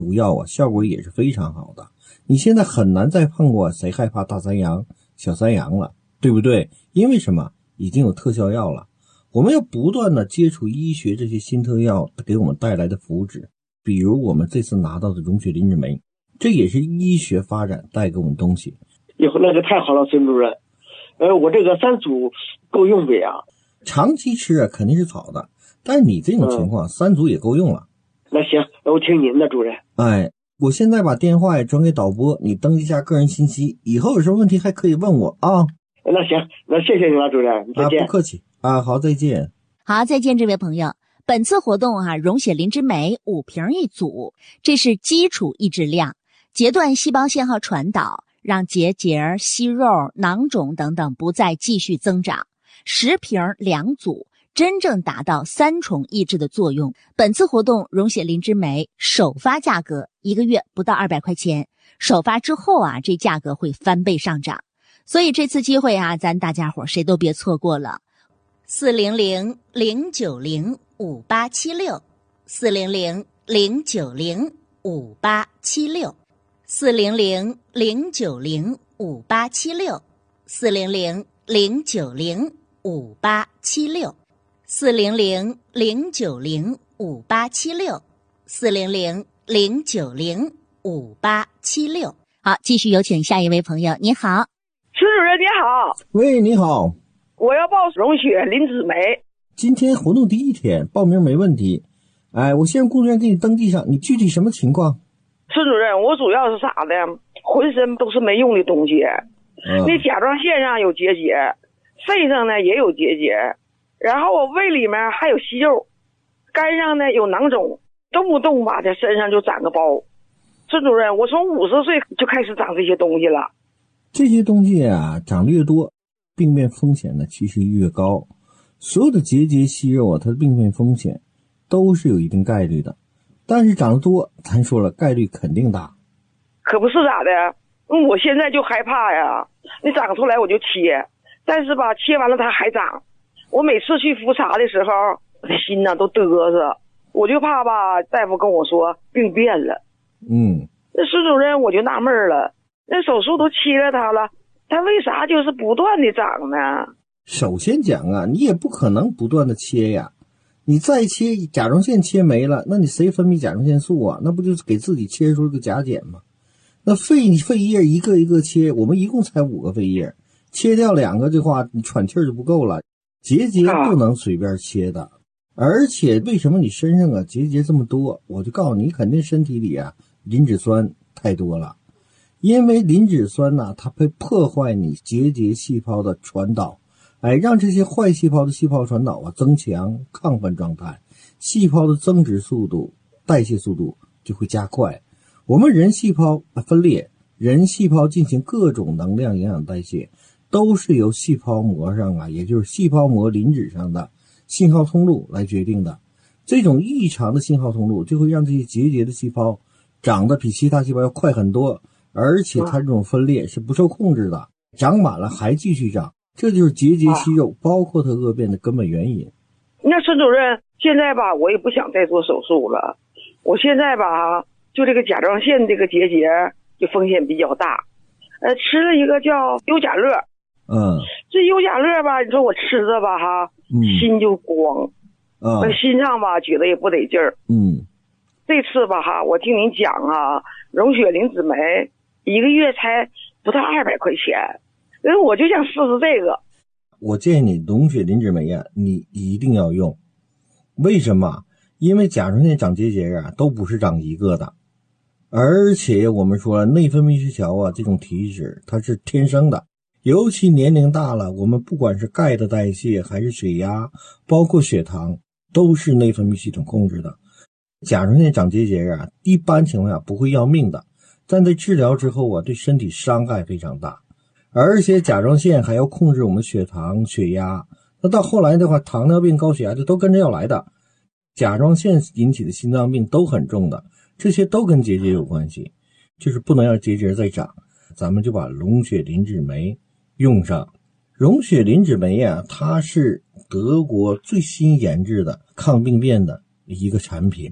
毒药啊，效果也是非常好的。你现在很难再碰过谁害怕大山羊、小山羊了，对不对？因为什么？已经有特效药了。我们要不断的接触医学这些新特药给我们带来的福祉，比如我们这次拿到的溶血磷脂酶，这也是医学发展带给我们东西。 那个太好了，孙主任。我这个3组够用不呀？ 长期吃啊肯定是好的，但是你这种情况3组也够用了。 那行，我听您的，主任。 我现在把电话也转给导播，你登记一下个人信息，以后有什么问题还可以问我啊。 那行，那谢谢你了，主任，再见。 不客气啊，好，再见。 好，再见，这位朋友。本次活动溶血磷脂酶5瓶一组，这是基础抑制量，截断细胞信号传导，让结节、息肉、囊肿等等不再继续增长。10瓶2组，真正达到3重抑制的作用。本次活动溶血磷脂酶首发价格1个月不到200块钱，首发之后这价格会翻倍上涨。所以这次机会咱大家伙谁都别错过了。400-090-5876，400-090-5876，400-090-5876。好，继续有请下一位朋友。你好。 孙主任你好。 喂，你好。 我要报溶血磷脂酶。 今天活动第1天，报名没问题。我先让工作人员给你登记上，你具体什么情况？ 孙主任，我主要是啥的，浑身都是没用的东西。那甲状腺上有结节，肺上呢也有结节，然后我胃里面还有息肉，肝上呢有囊肿，动不动吧在身上就长个包。孙主任，我从50岁就开始长这些东西了。 这些东西长得越多，病变风险呢其实越高。所有的结节息肉它的病变风险都是有一定概率的，但是长得多，咱说了概率肯定大。 可不是咋的，我现在就害怕呀。你长出来我就切，但是吧切完了它还长。我每次去复查的时候，我的心都嘚瑟，我就怕吧大夫跟我说病变了。那孙主任我就纳闷了，那手术都切了它了，它为啥就是不断的长呢？ 首先讲你也不可能不断的切呀。你再切，甲状腺切没了，那你谁分泌甲状腺素啊？那不就是给自己切出个甲减吗？那肺叶一个一个切，我们一共才5个肺叶，切掉2个的话，你喘气儿就不够了。结节不能随便切的。而且为什么你身上结节这么多？我就告诉你，肯定身体里磷脂酸太多了。因为磷脂酸它会破坏你结节细胞的传导，让这些坏细胞的细胞传导增强亢奋状态，细胞的增殖速度、代谢速度就会加快。我们人细胞分裂，人细胞进行各种能量营养代谢，都是由细胞膜上也就是细胞膜磷脂上的信号通路来决定的。这种异常的信号通路就会让这些结节的细胞长得比其他细胞要快很多，而且它这种分裂是不受控制的，长满了还继续长，这就是结节息肉包括它恶变的根本原因。 那孙主任，现在吧我也不想再做手术了，我现在吧就这个甲状腺这个结节就风险比较大，吃了一个叫优甲乐。这优甲乐吧，你说我吃着吧心就慌，心脏吧觉得也不得劲儿。这次吧我听您讲溶血磷脂酶1个月才不到200块钱，我就想试试这个。 我建议你溶血磷脂酶你一定要用。为什么？因为甲状腺长结节都不是长一个的，而且我们说内分泌失调这种体质它是天生的，尤其年龄大了，我们不管是钙的代谢还是血压包括血糖都是内分泌系统控制的。甲状腺长结节一般情况下不会要命的，但在治疗之后对身体伤害非常大。而且甲状腺还要控制我们血糖血压，那到后来的话糖尿病高血压就都跟着要来的。甲状腺引起的心脏病都很重的，这些都跟结节有关系，就是不能让结节再长。咱们就把溶血磷脂酶用上。溶血磷脂酶它是德国最新研制的抗病变的一个产品。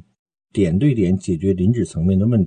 点对点解决磷脂层面的问题。